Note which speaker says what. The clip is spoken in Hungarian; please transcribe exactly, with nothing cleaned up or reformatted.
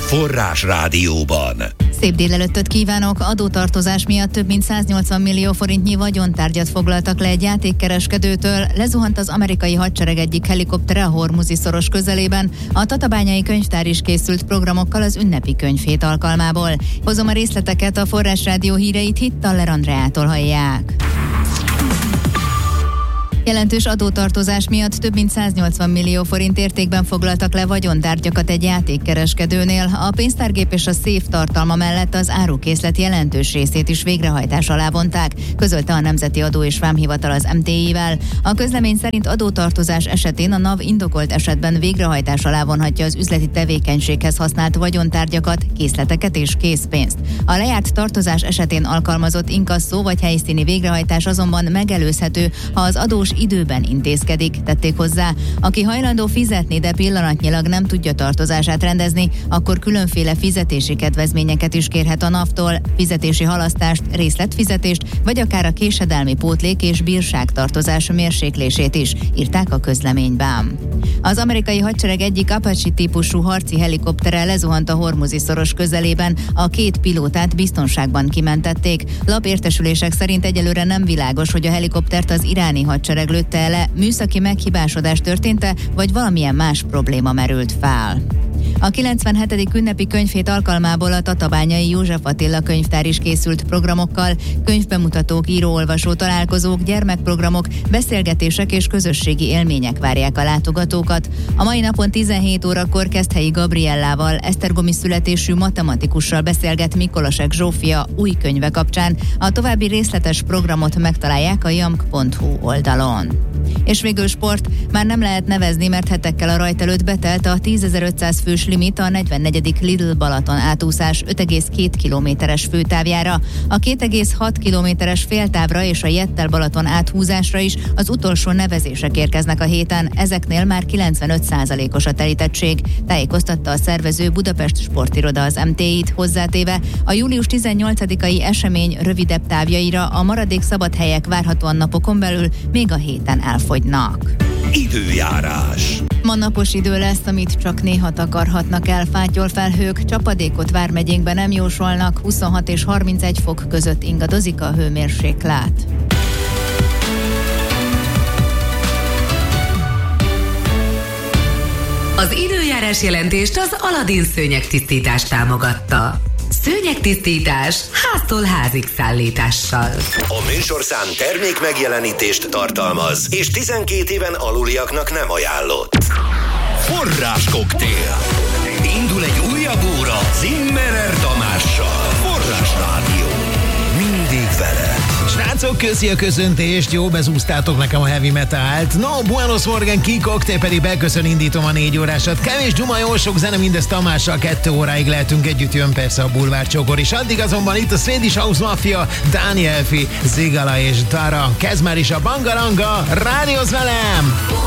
Speaker 1: Forrás Rádióban.
Speaker 2: Szép délelőttöt kívánok! Adótartozás miatt több mint száznyolcvan millió forintnyi vagyontárgyat foglaltak le egy játékkereskedőtől. Lezuhant az amerikai hadsereg egyik helikoptere a Hormuzi szoros közelében. A tatabányai könyvtár is készült programokkal az ünnepi könyvhét alkalmából. Hozom a részleteket, a Forrás Rádió híreit Hittaller Andreától hallják. Jelentős adótartozás miatt több mint száznyolcvan millió forint értékben foglaltak le vagyontárgyakat egy játékkereskedőnél. A pénztárgép és a széf tartalma mellett az árukészlet jelentős részét is végrehajtás alá vonták, közölte a Nemzeti Adó és Vámhivatal az em té i-vel. A közlemény szerint adótartozás esetén a NAV indokolt esetben végrehajtás alá vonhatja az üzleti tevékenységhez használt vagyontárgyakat, készleteket és készpénzt. A lejárt tartozás esetén alkalmazott inkasszó vagy helyszíni végrehajtás azonban megelőzhető, ha az adós időben intézkedik, tették hozzá. Aki hajlandó fizetni, de pillanatnyilag nem tudja tartozását rendezni, akkor különféle fizetési kedvezményeket is kérhet a NAV-tól, fizetési halasztást, részletfizetést, vagy akár a késedelmi pótlék és bírságtartozás mérséklését is, írták a közleményben. Az amerikai hadsereg egyik Apache típusú harci helikoptere lezuhant a Hormuzi szoros közelében, a két pilótát biztonságban kimentették. Lapértesülések szerint egyelőre nem világos, hogy a helikoptert az iráni hadsereg lőtte le, műszaki meghibásodás történt-e, vagy valamilyen más probléma merült fel. A kilencvenhetedik ünnepi könyvhét alkalmából a tatabányai József Attila könyvtár is készült programokkal, könyvbemutatók, író-olvasó találkozók, gyermekprogramok, beszélgetések és közösségi élmények várják a látogatókat. A mai napon tizenhét órakor Keszthelyi Gabriellával, esztergomi születésű matematikussal beszélget Mikolosek Zsófia új könyve kapcsán. A további részletes programot megtalálják a jamk pont hu oldalon. És végül sport, már nem lehet nevezni, mert hetekkel a rajt előtt betelt a tízezer-ötszáz fős limit a negyvennegyedik Lidl Balaton átúszás öt egész két kilométeres főtávjára. A két egész hat kilométeres féltávra és a Jettel Balaton áthúzásra is az utolsó nevezések érkeznek a héten, ezeknél már kilencvenöt százalékos a telítettség, tájékoztatta a szervező Budapest Sportiroda az em té i-t, hozzátéve a július tizennyolcadikai esemény rövidebb távjaira a maradék szabad helyek várhatóan napokon belül még a héten elfogynak.
Speaker 1: Időjárás.
Speaker 2: Ma napos idő lesz, amit csak néha takarhatnak el fátyol felhők, csapadékot vármegyénkben nem jósolnak, huszonhat és harmincegy fok között ingadozik a hőmérséklet.
Speaker 3: Az időjárás jelentést az Aladin szőnyegtisztítás támogatta. Szőnyegtisztítás háztól házig szállítással.
Speaker 1: A műsorszám termék megjelenítést tartalmaz, és tizenkét éven aluliaknak nem ajánlott. Forrás koktél. Indul egy újabb óra Zimmerer Tamással. Forrás Rádió. Mindig veled.
Speaker 4: Srácok, köszi a köszöntést, jó, bezúztátok nekem a heavy metalt. No, Buenos Morgan ki, koktél pedig beköszön, indítom a négy órásat. Kevés duma, jó sok zene, mindezt Tamással kettő óráig lehetünk együtt, jön persze a bulvárcsokor is. Addig azonban itt a Swedish House Mafia, Danielfi, Zigala és Dara. Kezd már is a Bangaranga, rádiózz velem!